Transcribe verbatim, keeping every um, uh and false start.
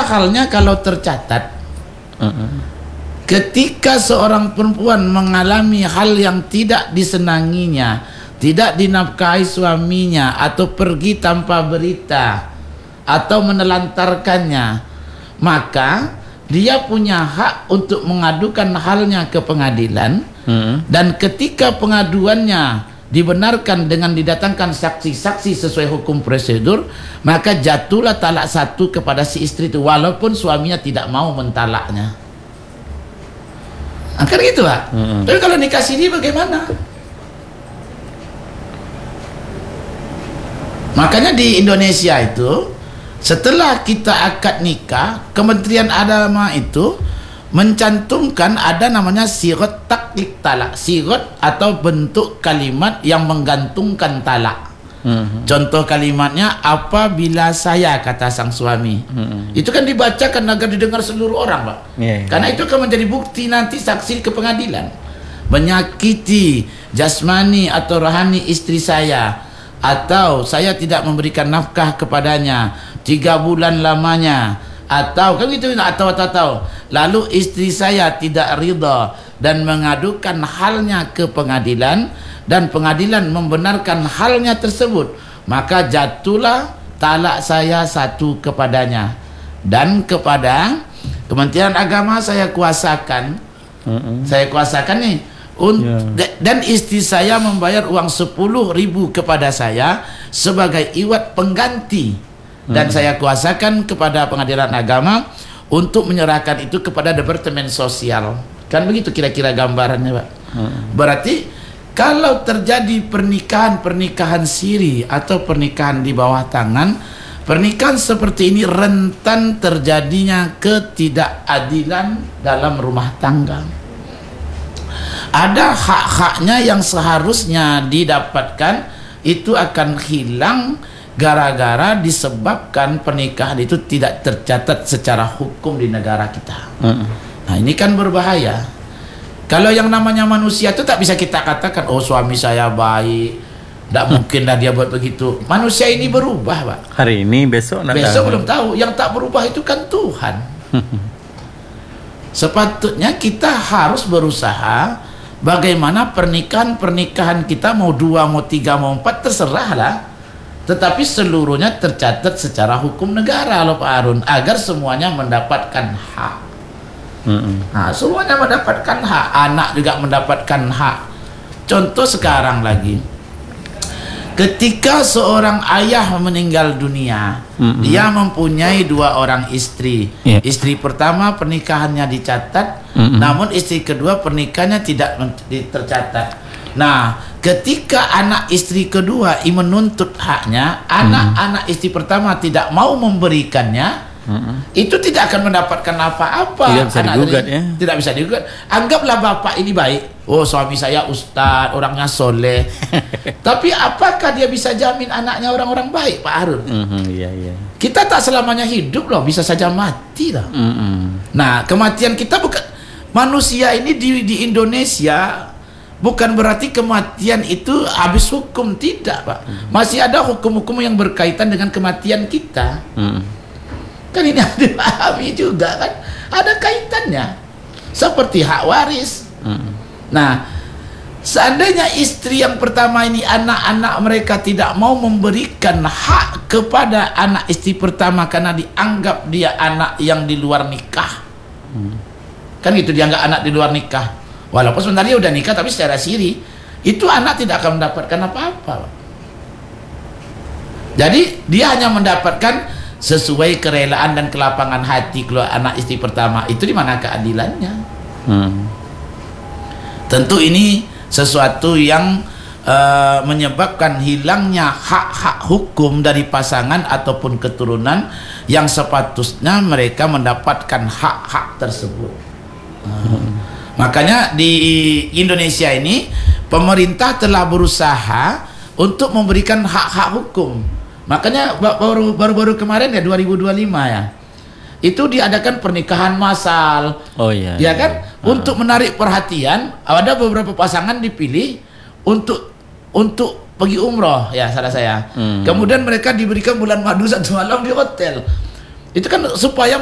Beda halnya kalau tercatat. Uh-uh. Ketika seorang perempuan mengalami hal yang tidak disenanginya, tidak dinafkahi suaminya, atau pergi tanpa berita, atau menelantarkannya, maka dia punya hak untuk mengadukan halnya ke pengadilan. Hmm. Dan ketika pengaduannya dibenarkan dengan didatangkan saksi-saksi sesuai hukum prosedur, maka jatuhlah talak satu kepada si istri itu, walaupun suaminya tidak mau mentalaknya. Akan gitu Pak. Hmm. Tapi kalau nikah siri bagaimana? Makanya di Indonesia itu, setelah kita akad nikah, Kementerian Agama itu mencantumkan ada namanya sirat taklik talak, sirat atau bentuk kalimat yang menggantungkan talak. Mm-hmm. Contoh kalimatnya, apabila saya, kata sang suami. Mm-hmm. Itu kan dibacakan agar didengar seluruh orang, Pak. Yeah, Karena yeah. itu akan menjadi bukti nanti saksi ke pengadilan. Menyakiti jasmani atau rohani istri saya, atau saya tidak memberikan nafkah kepadanya tiga bulan lamanya, atau kan gitu, atau atau, atau. Lalu istri saya tidak ridha dan mengadukan halnya ke pengadilan, dan pengadilan membenarkan halnya tersebut, maka jatuhlah talak saya satu kepadanya, dan kepada Kementerian Agama saya kuasakan, uh-uh. saya kuasakan nih, yeah. dan istri saya membayar uang sepuluh ribu kepada saya sebagai iwat pengganti, dan uh-uh. saya kuasakan kepada Pengadilan Agama untuk menyerahkan itu kepada Departemen Sosial. Kan begitu kira-kira gambarannya, Pak. Uh-uh. Berarti kalau terjadi pernikahan-pernikahan siri atau pernikahan di bawah tangan, pernikahan seperti ini rentan terjadinya ketidakadilan dalam rumah tangga. Ada hak-haknya yang seharusnya didapatkan, itu akan hilang gara-gara disebabkan pernikahan itu tidak tercatat secara hukum di negara kita. Uh-uh. Nah, ini kan berbahaya. Kalau yang namanya manusia itu tak bisa kita katakan, oh suami saya baik, tidak mungkin lah dia buat begitu. Manusia ini berubah, Pak. Hari ini, besok nak besok tahu. belum tahu. Yang tak berubah itu kan Tuhan. Sepatutnya kita harus berusaha bagaimana pernikahan-pernikahan kita mau dua, mau tiga, mau empat, terserah lah. Tetapi seluruhnya tercatat secara hukum negara loh Pak Harun, agar semuanya mendapatkan hak. Mm-hmm. Nah, semuanya mendapatkan hak, anak juga mendapatkan hak. Contoh sekarang lagi, ketika seorang ayah meninggal dunia, mm-hmm. dia mempunyai dua orang istri. Yeah. Istri pertama pernikahannya dicatat, mm-hmm. namun istri kedua pernikahannya tidak tercatat. Nah, ketika anak istri kedua menuntut haknya, anak-anak istri pertama tidak mau memberikannya, mm-hmm. itu tidak akan mendapatkan apa-apa. Tidak bisa anak digugat, ya? Tidak bisa digugat. Anggaplah bapak ini baik. Oh, suami saya ustadz, orangnya soleh. Tapi apakah dia bisa jamin anaknya orang-orang baik, Pak Harun? Mm-hmm, iya, iya. Kita tak selamanya hidup loh, bisa saja mati loh. Mm-hmm. Nah, kematian kita bukan, manusia ini di, di Indonesia bukan berarti kematian itu habis hukum, tidak, Pak. Mm-hmm. Masih ada hukum-hukum yang berkaitan dengan kematian kita. Mm-hmm. Kan ini harus dipahami juga kan, ada kaitannya seperti hak waris. Mm-hmm. Nah, seandainya istri yang pertama ini, anak-anak mereka tidak mau memberikan hak kepada anak istri pertama karena dianggap dia anak yang di luar nikah, mm-hmm. kan gitu, dianggap anak di luar nikah, walaupun sebenarnya udah nikah tapi secara siri, itu anak tidak akan mendapatkan apa-apa. Jadi dia hanya mendapatkan sesuai kerelaan dan kelapangan hati keluar anak istri pertama. Itu di mana keadilannya? Hmm. Tentu ini sesuatu yang uh, menyebabkan hilangnya hak-hak hukum dari pasangan ataupun keturunan yang sepatutnya mereka mendapatkan hak-hak tersebut. Hmm. Makanya di Indonesia ini pemerintah telah berusaha untuk memberikan hak-hak hukum. Makanya baru baru kemarin ya dua ribu dua puluh lima ya, itu diadakan pernikahan massal. Oh iya. Ya kan, iya. Untuk menarik perhatian, ada beberapa pasangan dipilih untuk untuk pergi umroh ya, salah saya. Hmm. Kemudian mereka diberikan bulan madu satu malam di hotel. Itu kan supaya